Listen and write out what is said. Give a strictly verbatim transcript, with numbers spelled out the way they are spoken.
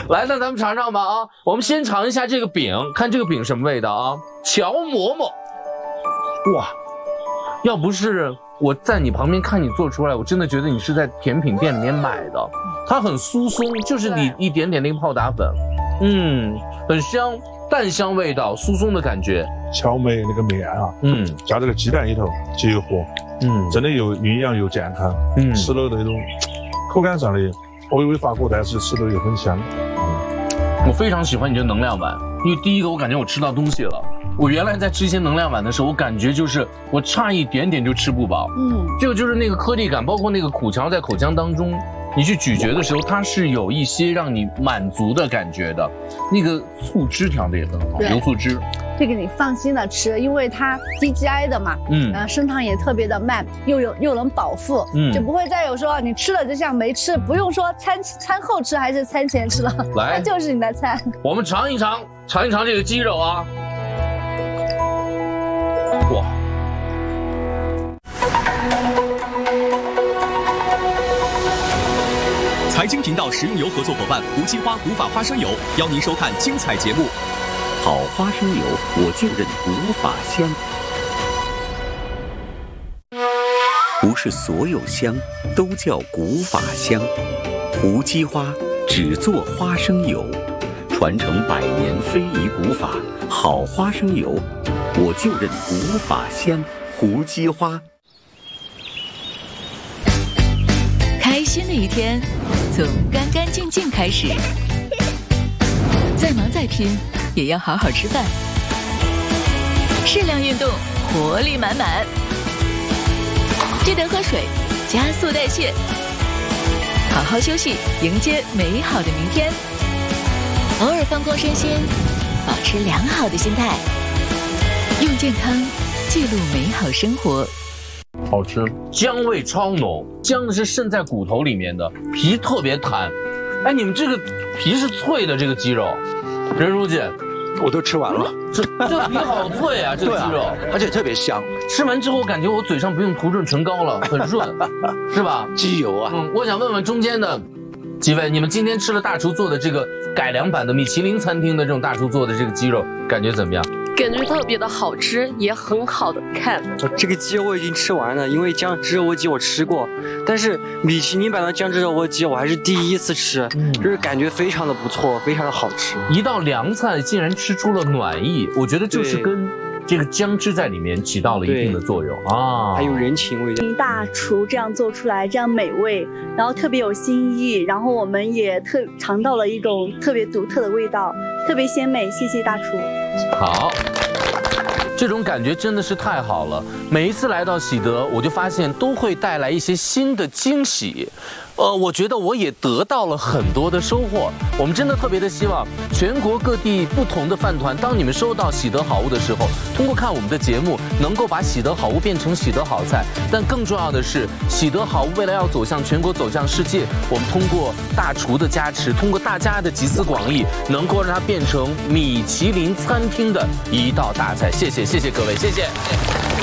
来，那咱们尝尝吧啊！我们先尝一下这个饼，看这个饼什么味道啊？乔馍馍，哇！要不是我在你旁边看你做出来，我真的觉得你是在甜品店里面买的。它很酥松，就是你一点点那个泡打粉，嗯，很香，蛋香味道，酥松的感觉。 荞麦那个面啊，嗯，加这个鸡蛋里头结合，嗯，真的又营养又健康，嗯，吃了那种口感上的微微发过，但是吃的又很香。 嗯，我非常喜欢你这能量碗，因为第一个我感觉我吃到东西了。我原来在吃一些能量碗的时候，我感觉就是我差一点点就吃不饱，嗯，这个就是那个颗粒感，包括那个苦荞在口腔当中。你去咀嚼的时候，它是有一些让你满足的感觉的，那个醋汁调的也很好，油醋汁。 这个你放心的吃，因为它低 G I 的嘛，嗯，呃，升糖也特别的慢，又有又能饱腹，嗯，就不会再有说你吃了就像没吃，不用说餐餐后吃还是餐前吃了，来，那就是你的餐。 我们尝一尝，尝一尝这个鸡肉啊，哇！ 财经频道食用油合作伙伴无机花古法花生油邀您收看精彩节目。 好花生油，我就认古法香。不是所有香都叫古法香，无机花只做花生油，传承百年非遗古法，好花生油，我就认古法香。无机花。 开心的一天从干干净净开始，再忙再拼也要好好吃饭，适量运动，活力满满，记得喝水，加速代谢，好好休息，迎接美好的明天。偶尔放空身心，保持良好的心态，用健康记录美好生活。 好吃，姜味超浓，姜是渗在骨头里面的，皮特别弹。哎，你们这个皮是脆的，这个鸡肉，任书记， 我都吃完了。 这这皮好脆啊，这个鸡肉， 啊、而且特别香。 吃完之后感觉我嘴上不用涂润唇膏了，很润，是吧？ 鸡油啊。 嗯，我想问问中间的几位，你们今天吃了大厨做的这个改良版的米其林餐厅的这种大厨做的这个鸡肉，感觉怎么样？ 感觉特别的好吃，也很好的看。 这个鸡我已经吃完了，因为姜汁肉鸡我吃过，但是米其林版的姜汁肉鸡我还是第一次吃，嗯、就是感觉非常的不错，非常的好吃。 一道凉菜竟然吃出了暖意，我觉得就是跟这个姜汁在里面起到了一定的作用啊， 还有人情味。 大厨这样做出来这样美味，然后特别有新意，然后我们也特尝到了一种特别独特的味道，特别鲜美。谢谢大厨。 好。这种感觉真的是太好了，每一次来到喜德，我就发现都会带来一些新的惊喜。呃，我觉得我也得到了很多的收获。我们真的特别的希望全国各地不同的饭团，当你们收到喜德好物的时候，通过看我们的节目，能够把喜德好物变成喜德好菜。但更重要的是，喜德好物未来要走向全国，走向世界，我们通过大厨的加持，通过大家的集思广益，能够让它变成米其林餐厅的一道大菜。谢谢，谢谢各位，谢谢。